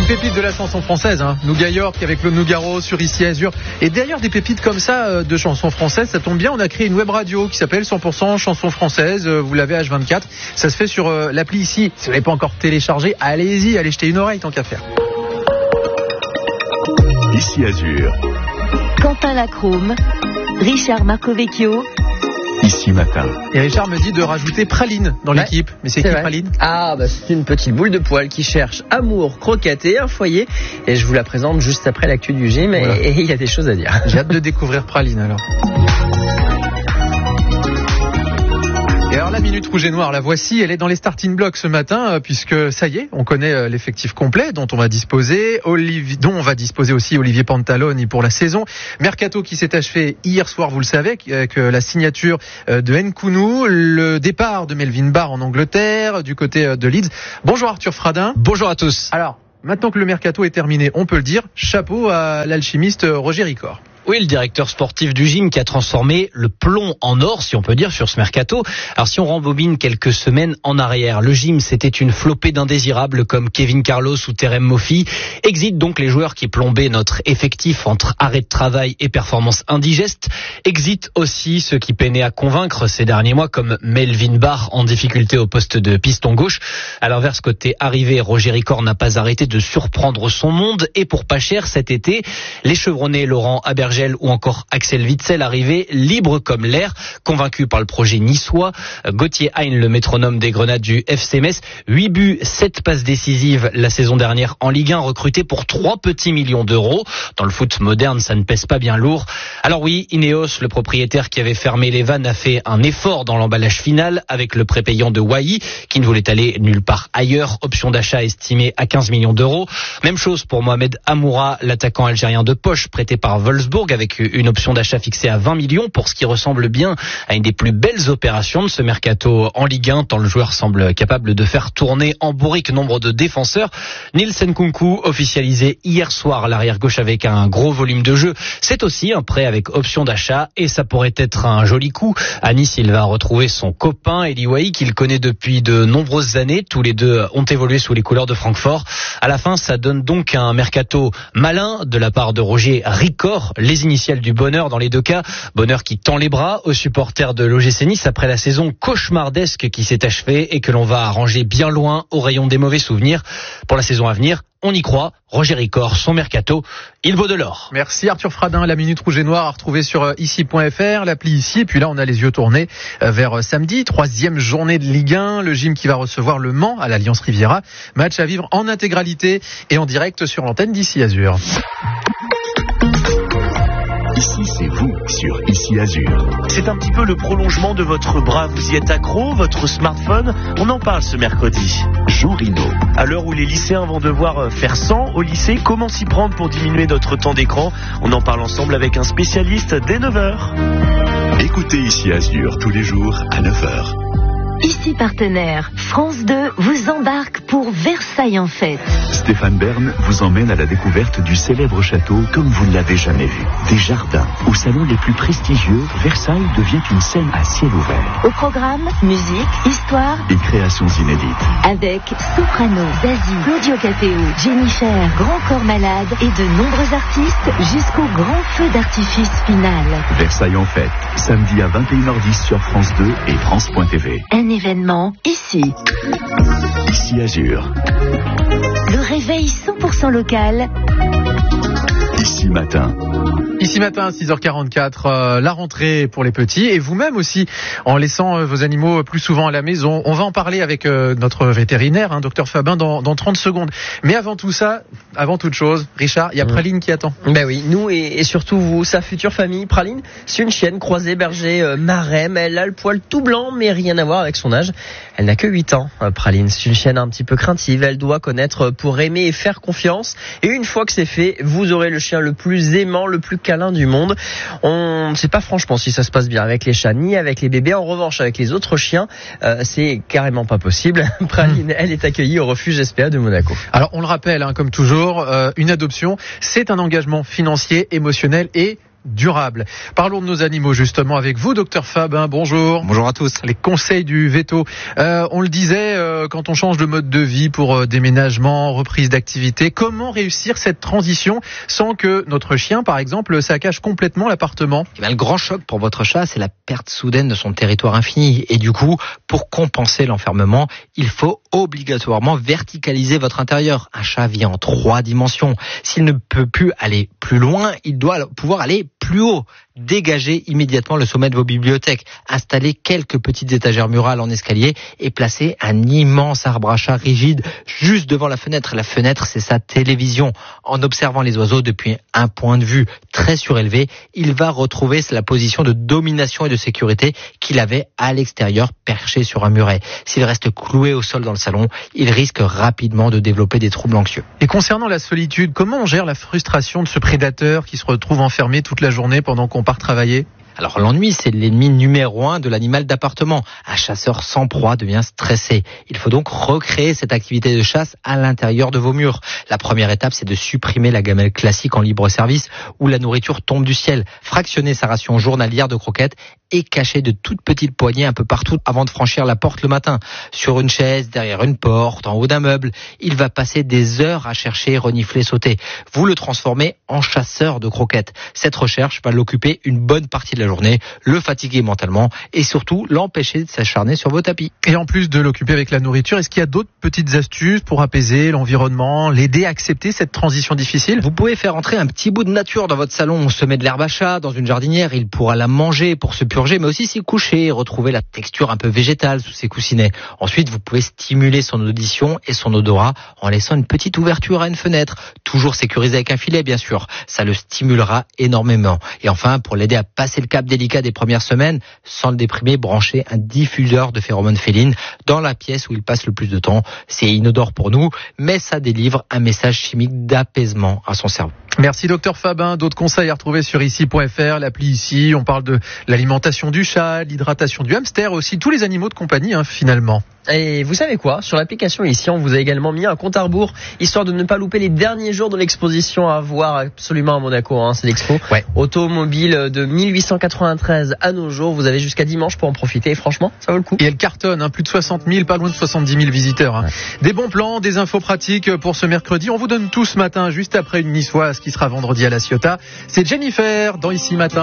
Une pépite de la chanson française, Nougat York avec le Nougaro sur Ici Azur. Et d'ailleurs des pépites comme ça de chansons françaises, ça tombe bien, on a créé une web radio qui s'appelle 100% chansons françaises. Vous l'avez H24, ça se fait sur l'appli Ici. Si vous l'avez pas encore téléchargé, allez-y, allez jeter une oreille tant qu'à faire. Ici Azur. Quentin Lacrome, Richard Marcovecchio. Ici Matin. Et Richard me dit de rajouter Praline dans l'équipe. Mais c'est qui vrai. Praline ? C'est une petite boule de poil qui cherche amour, croquette et un foyer. Et je vous la présente juste après l'actu du gym. Voilà. Et il y a des choses à dire. J'ai hâte de découvrir Praline alors. Et alors la Minute Rouge et Noire, la voici, elle est dans les starting blocks ce matin, puisque ça y est, on connaît l'effectif complet dont on va disposer, dont on va disposer aussi Olivier Pantaloni pour la saison. Mercato qui s'est achevé hier soir, vous le savez, avec la signature de Nkunku, le départ de Melvin Barr en Angleterre, du côté de Leeds. Bonjour Arthur Fradin. Bonjour à tous. Alors, maintenant que le mercato est terminé, on peut le dire, chapeau à l'alchimiste Roger Ricor. Oui, le directeur sportif du gym qui a transformé le plomb en or, si on peut dire, sur ce mercato. Alors si on rembobine quelques semaines en arrière, le gym c'était une flopée d'indésirables comme Kevin Carlos ou Terem Moffi. Exit donc les joueurs qui plombaient notre effectif entre arrêt de travail et performances indigestes. Exit aussi ceux qui peinaient à convaincre ces derniers mois comme Melvin Barr en difficulté au poste de piston gauche. À l'inverse, côté arrivée, Roger Ricor n'a pas arrêté de surprendre son monde et pour pas cher cet été, les chevronnés Laurent Abergel ou encore Axel Witsel arrivés libres comme l'air, convaincus par le projet niçois. Gauthier Hein, le métronome des Grenades du FC Metz, 8 buts, 7 passes décisives la saison dernière en Ligue 1, recruté pour 3 petits millions d'euros. Dans le foot moderne, ça ne pèse pas bien lourd. Alors oui, Ineos, le propriétaire qui avait fermé les vannes, a fait un effort dans l'emballage final avec le prépayant de Wai, qui ne voulait aller nulle part ailleurs. Option d'achat estimée à 15 millions d'euros. Même chose pour Mohamed Amoura, l'attaquant algérien de poche, prêté par Wolfsburg, avec une option d'achat fixée à 20 millions pour ce qui ressemble bien à une des plus belles opérations de ce mercato en Ligue 1, tant le joueur semble capable de faire tourner en bourrique nombre de défenseurs. Nils Nkunku, officialisé hier soir, l'arrière gauche avec un gros volume de jeu, c'est aussi un prêt avec option d'achat et ça pourrait être un joli coup. À Nice, il va retrouver son copain Eli Wahi qu'il connaît depuis de nombreuses années. Tous les deux ont évolué sous les couleurs de Francfort. À la fin, ça donne donc un mercato malin de la part de Roger Ricor. Les initiales du bonheur dans les deux cas. Bonheur qui tend les bras aux supporters de l'OGC Nice après la saison cauchemardesque qui s'est achevée et que l'on va arranger bien loin au rayon des mauvais souvenirs. Pour la saison à venir, on y croit. Roger Ricor, son mercato, il vaut de l'or. Merci Arthur Fradin. La Minute Rouge et Noire à retrouver sur ici.fr, l'appli Ici. Et puis là, on a les yeux tournés vers samedi, 3e journée de Ligue 1. Le gym qui va recevoir le Mans à l'Alliance Riviera. Match à vivre en intégralité et en direct sur l'antenne d'Ici Azur. Ici, c'est vous sur Ici Azur. C'est un petit peu le prolongement de votre bras. Vous y êtes accro, votre smartphone. On en parle ce mercredi. Jean Rino. À l'heure où les lycéens vont devoir faire 100 au lycée, comment s'y prendre pour diminuer notre temps d'écran? On en parle ensemble avec un spécialiste dès 9h. Écoutez Ici Azur tous les jours à 9h. Ici partenaire, France 2 vous embarque pour Versailles en fête. Stéphane Bern vous emmène à la découverte du célèbre château comme vous ne l'avez jamais vu. Des jardins, aux salons les plus prestigieux, Versailles devient une scène à ciel ouvert. Au programme, musique, histoire et créations inédites. Avec Soprano, Zazie, Claudio Capéo, Jennifer, Grand Corps Malade et de nombreux artistes jusqu'au grand feu d'artifice final. Versailles en fête, samedi à 21h10 sur France 2 et France.tv. Un événement ici. Ici Azur. Le réveil 100% local. Ici Matin. Ici Matin, 6h44, la rentrée pour les petits et vous-même aussi, en laissant vos animaux plus souvent à la maison. On va en parler avec notre vétérinaire, docteur Fabin, dans 30 secondes. Mais avant tout ça, avant toute chose, Richard, il y a Praline qui attend. Ben oui, nous et surtout vous, sa future famille. Praline, c'est une chienne croisée berger marème. Elle a le poil tout blanc, mais rien à voir avec son âge. Elle n'a que 8 ans, Praline. C'est une chienne un petit peu craintive. Elle doit connaître pour aimer et faire confiance. Et une fois que c'est fait, vous aurez le chien le plus aimant, le plus câlin du monde. On ne sait pas franchement si ça se passe bien avec les chats ni avec les bébés. En revanche, avec les autres chiens, c'est carrément pas possible. Praline, elle est accueillie au refuge SPA de Monaco. Alors, on le rappelle, comme toujours, une adoption, c'est un engagement financier, émotionnel et durable. Parlons de nos animaux justement avec vous, docteur Fabin. Bonjour. Bonjour à tous. Les conseils du veto. On le disait, quand on change de mode de vie pour déménagement, reprise d'activité, comment réussir cette transition sans que notre chien, par exemple, saccage complètement l'appartement? Le grand choc pour votre chat, c'est la perte soudaine de son territoire infini. Et du coup, pour compenser l'enfermement, il faut obligatoirement verticaliser votre intérieur. Un chat vit en 3 dimensions. S'il ne peut plus aller plus loin, il doit pouvoir aller plus haut. Dégagez immédiatement le sommet de vos bibliothèques, installez quelques petites étagères murales en escalier et placez un immense arbre à chat rigide juste devant la fenêtre. La fenêtre, c'est sa télévision. En observant les oiseaux depuis un point de vue très surélevé, il va retrouver la position de domination et de sécurité qu'il avait à l'extérieur, perché sur un muret. S'il reste cloué au sol dans le salon, il risque rapidement de développer des troubles anxieux. Et concernant la solitude, comment on gère la frustration de ce prédateur qui se retrouve enfermé toute la journée pendant qu'on part travailler? Alors l'ennui, c'est l'ennemi numéro 1 de l'animal d'appartement. Un chasseur sans proie devient stressé. Il faut donc recréer cette activité de chasse à l'intérieur de vos murs. La première étape, c'est de supprimer la gamelle classique en libre service où la nourriture tombe du ciel. Fractionner sa ration journalière de croquettes et cacher de toutes petites poignées un peu partout avant de franchir la porte le matin. Sur une chaise, derrière une porte, en haut d'un meuble. Il va passer des heures à chercher, renifler, sauter. Vous le transformez en chasseur de croquettes. Cette recherche va l'occuper une bonne partie de la journée, le fatiguer mentalement et surtout l'empêcher de s'acharner sur vos tapis. Et en plus de l'occuper avec la nourriture, est-ce qu'il y a d'autres petites astuces pour apaiser l'environnement, l'aider à accepter cette transition difficile? Vous pouvez faire entrer un petit bout de nature dans votre salon, semer de l'herbe à chat dans une jardinière, il pourra la manger pour se purger, mais aussi s'y coucher et retrouver la texture un peu végétale sous ses coussinets. Ensuite, vous pouvez stimuler son audition et son odorat en laissant une petite ouverture à une fenêtre, toujours sécurisée avec un filet bien sûr. Ça le stimulera énormément. Et enfin, pour l'aider à passer le cap délicat des premières semaines, sans le déprimer, branchez un diffuseur de phéromones félines dans la pièce où il passe le plus de temps. C'est inodore pour nous, mais ça délivre un message chimique d'apaisement à son cerveau. Merci docteur Fabin. D'autres conseils à retrouver sur ici.fr, l'appli Ici. On parle de l'alimentation du chat, l'hydratation du hamster, aussi tous les animaux de compagnie finalement. Et vous savez quoi? Sur l'application Ici, on vous a également mis un compte à rebours, histoire de ne pas louper les derniers jours de l'exposition à voir absolument à Monaco. C'est l'expo automobile de 1893 à nos jours. Vous avez jusqu'à dimanche pour en profiter. Et franchement, ça vaut le coup. Et elle cartonne, plus de 60 000, pas loin de 70 000 visiteurs. Ouais. Des bons plans, des infos pratiques pour ce mercredi. On vous donne tout ce matin, juste après une niçoise qui sera vendredi à La Ciotat. C'est Jennifer dans Ici Matin.